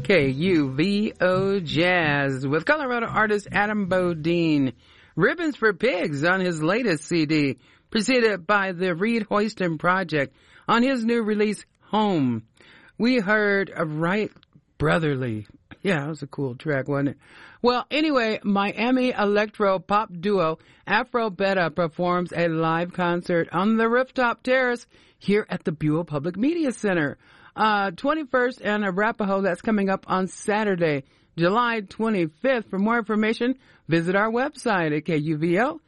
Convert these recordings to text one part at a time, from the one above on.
KUVO Jazz with Colorado artist Adam Bodine. Ribbons for Pigs on his latest CD, preceded by the Reed Hoiston Project on his new release, Home. We heard Right Brotherly. Yeah, that was a cool track, wasn't it? Well, anyway, Miami electro pop duo Afro Beta performs a live concert on the rooftop terrace here at the Buell Public Media Center. 21st and Arapahoe, that's coming up on Saturday, July 25th. For more information, visit our website at kuvo.org.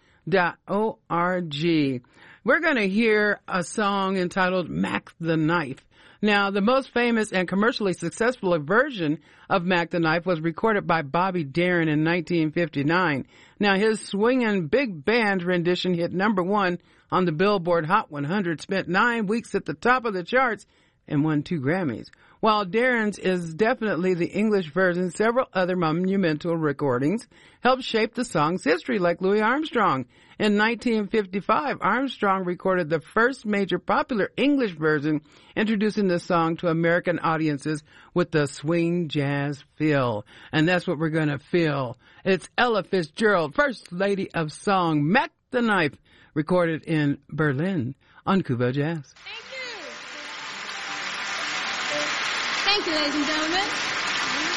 We're going to hear a song entitled Mac the Knife. Now, the most famous and commercially successful version of Mac the Knife was recorded by Bobby Darin in 1959. Now, his swinging big band rendition hit #1 on the Billboard Hot 100, spent 9 weeks at the top of the charts, and won 2 Grammys. While Darin's is definitely the English version, several other monumental recordings helped shape the song's history, like Louis Armstrong. In 1955, Armstrong recorded the first major popular English version, introducing the song to American audiences with the swing jazz feel. And that's what we're going to feel. It's Ella Fitzgerald, First Lady of Song, Mac the Knife, recorded in Berlin on KUVO Jazz. Thank you, ladies and gentlemen.